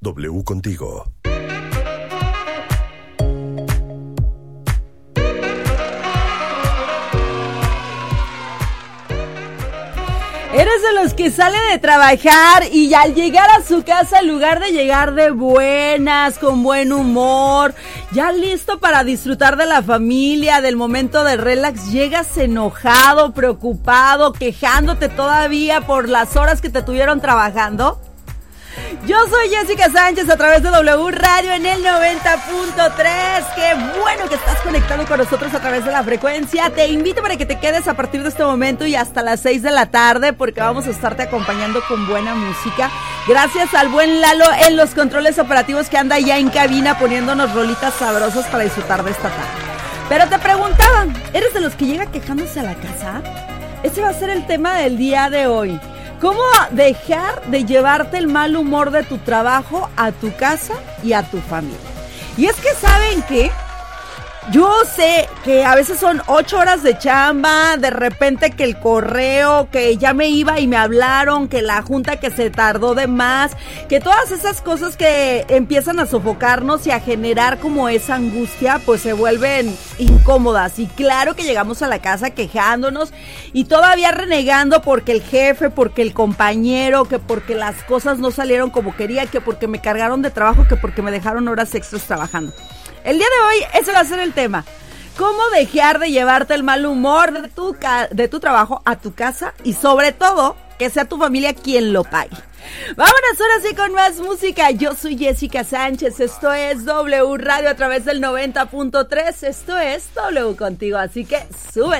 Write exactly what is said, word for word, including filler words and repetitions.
W contigo. ¿Eres de los que sale de trabajar y al llegar a su casa, en lugar de llegar de buenas, con buen humor, ya listo para disfrutar de la familia, del momento de relax, llegas enojado, preocupado, quejándote todavía por las horas que te tuvieron trabajando? Yo soy Jessica Sánchez a través de W Radio en el noventa punto tres. Qué bueno que estás conectado con nosotros a través de la frecuencia. Te invito para que te quedes a partir de este momento y hasta las seis de la tarde, porque vamos a estarte acompañando con buena música. Gracias al buen Lalo en los controles operativos, que anda ya en cabina poniéndonos rolitas sabrosas para disfrutar de esta tarde. Pero te preguntaban, ¿eres de los que llega quejándose a la casa? Ese va a ser el tema del día de hoy. ¿Cómo dejar de llevarte el mal humor de tu trabajo a tu casa y a tu familia? Y es que, ¿saben qué? Yo sé que a veces son ocho horas de chamba, de repente que el correo, que ya me iba y me hablaron, que la junta que se tardó de más, que todas esas cosas que empiezan a sofocarnos y a generar como esa angustia, pues se vuelven incómodas. Y claro que llegamos a la casa quejándonos y todavía renegando porque el jefe, porque el compañero, que porque las cosas no salieron como quería, que porque me cargaron de trabajo, que porque me dejaron horas extras trabajando. El día de hoy ese va a ser el tema. ¿Cómo dejar de llevarte el mal humor de tu, ca- de tu trabajo a tu casa? Y sobre todo, que sea tu familia quien lo pague. Vámonos ahora sí con más música. Yo soy Jessica Sánchez. Esto es W Radio a través del noventa punto tres. Esto es W contigo. Así que súbele.